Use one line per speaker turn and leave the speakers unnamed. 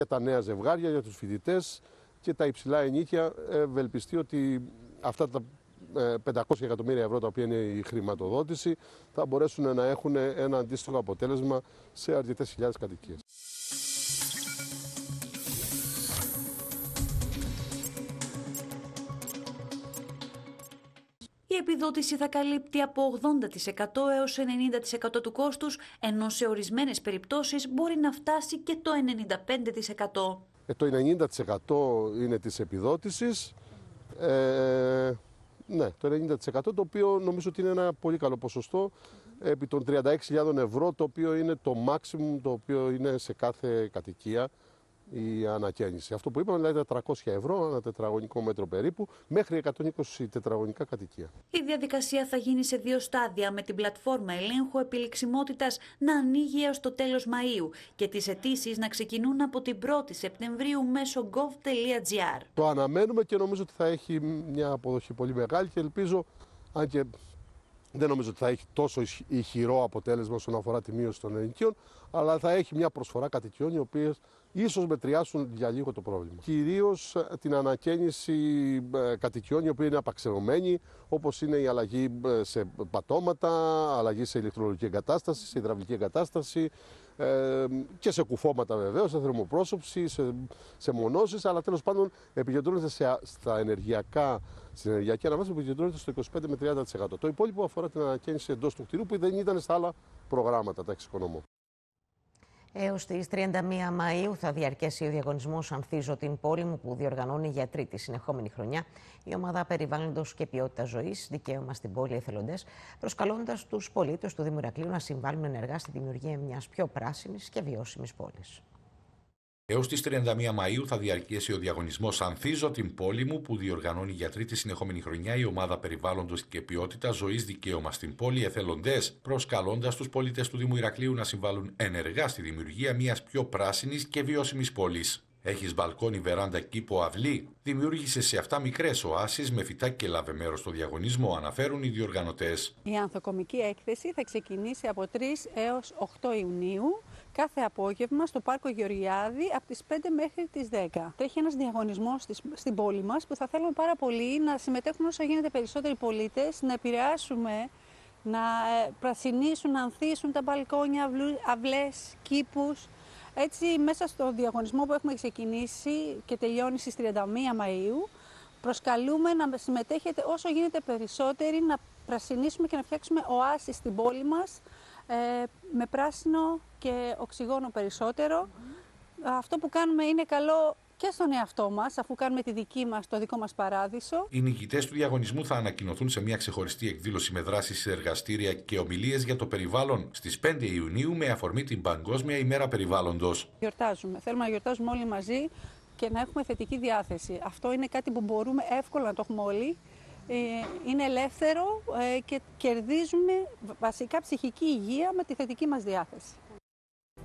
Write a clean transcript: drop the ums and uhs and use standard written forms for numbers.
Για τα νέα ζευγάρια, για τους φοιτητές και τα υψηλά ενοίκια, ευελπιστεί ότι αυτά τα 500 εκατομμύρια ευρώ τα οποία είναι η χρηματοδότηση θα μπορέσουν να έχουν ένα αντίστοιχο αποτέλεσμα σε αρκετές χιλιάδες κατοικίες.
Η επιδότηση θα καλύπτει από 80% έως 90% του κόστους, ενώ σε ορισμένες περιπτώσεις μπορεί να φτάσει και το 95%.
Το 90% είναι της επιδότησης, ναι, το 90% το οποίο νομίζω ότι είναι ένα πολύ καλό ποσοστό επί των 36.000 ευρώ, το οποίο είναι το maximum το οποίο είναι σε κάθε κατοικία η ανακαίνιση. Αυτό που είπαμε, δηλαδή 400 ευρώ ανά τετραγωνικό μέτρο περίπου, μέχρι 120 τετραγωνικά κατοικία.
Η διαδικασία θα γίνει σε 2 στάδια, με την πλατφόρμα ελέγχου επιλεξιμότητας να ανοίγει έως το τέλος Μαΐου και τις αιτήσεις να ξεκινούν από την 1η Σεπτεμβρίου μέσω gov.gr.
Το αναμένουμε και νομίζω ότι θα έχει μια αποδοχή πολύ μεγάλη και ελπίζω, αν και δεν νομίζω ότι θα έχει τόσο ηχηρό αποτέλεσμα όσον αφορά τη μείωση των ενοικίων, αλλά θα έχει μια προσφορά κατοικιών οι οποίες ίσως μετριάσουν για λίγο το πρόβλημα. Κυρίως την ανακαίνιση κατοικιών οι οποίοι είναι απαξερωμένοι, όπως είναι η αλλαγή σε πατώματα, αλλαγή σε ηλεκτρολογική εγκατάσταση, σε υδραυλική εγκατάσταση και σε κουφώματα βεβαίως, σε θερμοπρόσωψη, σε μονώσεις, αλλά τέλος πάντων επικεντρώνεται στην ενεργειακή αναβάθμιση, επικεντρώνεται στο 25 με 30%. Το υπόλοιπο αφορά την ανακαίνιση εντός του κτηρίου που δεν ήταν στα άλλα προγράμματα, τα εξοικονομώ.
Έως τις 31 Μαΐου θα διαρκέσει ο διαγωνισμός «Ανθίζω την πόλη μου» που διοργανώνει για τρίτη συνεχόμενη χρονιά η Ομάδα Περιβάλλοντος και Ποιότητας Ζωής, Δικαίωμα στην Πόλη Εθελοντές, προσκαλώντας τους πολίτες του Δήμου Ηρακλείου να συμβάλλουν ενεργά στη δημιουργία μιας πιο πράσινης και βιώσιμης πόλης.
Έως τις 31 Μαΐου θα διαρκέσει ο διαγωνισμός «Ανθίζω την πόλη μου» που διοργανώνει για τρίτη συνεχόμενη χρονιά η Ομάδα Περιβάλλοντος και Ποιότητας Ζωής, Δικαίωμα στην Πόλη Εθελοντές, προσκαλώντας τους πολίτες του Δήμου Ηρακλείου να συμβάλλουν ενεργά στη δημιουργία μιας πιο πράσινης και βιώσιμης πόλης. Έχεις μπαλκόνι, βεράντα, κήπο, αυλή? Δημιούργησε σε αυτά μικρές οάσεις με φυτά και λάβε μέρος στο διαγωνισμό, αναφέρουν οι διοργανωτές.
Η ανθοκομική έκθεση θα ξεκινήσει από 3 έως 8 Ιουνίου. Κάθε απόγευμα στο Πάρκο Γεωργιάδη από τις 5 μέχρι τις 10. Τρέχει ένας διαγωνισμός στην πόλη μας που θα θέλουμε πάρα πολύ να συμμετέχουν όσο γίνεται περισσότεροι πολίτες, να επηρεάσουμε, να πρασινίσουν, να ανθίσουν τα μπαλκόνια, αυλές, κήπους. Έτσι, μέσα στο διαγωνισμό που έχουμε ξεκινήσει και τελειώνει στις 31 Μαΐου, προσκαλούμε να συμμετέχετε όσο γίνεται περισσότεροι, να πρασινίσουμε και να φτιάξουμε οάσεις στην πόλη μας, με πράσινο και οξυγόνο περισσότερο. Αυτό που κάνουμε είναι καλό και στον εαυτό μας, αφού κάνουμε το δικό μας παράδεισο.
Οι νικητές του διαγωνισμού θα ανακοινωθούν σε μια ξεχωριστή εκδήλωση με δράσεις σε εργαστήρια και ομιλίες για το περιβάλλον στις 5 Ιουνίου με αφορμή την Παγκόσμια ημέρα περιβάλλοντος.
Γιορτάζουμε. Θέλουμε να γιορτάζουμε όλοι μαζί και να έχουμε θετική διάθεση. Αυτό είναι κάτι που μπορούμε εύκολα να το έχουμε όλοι. Είναι ελεύθερο και κερδίζουμε βασικά ψυχική υγεία με τη θετική μας διάθεση.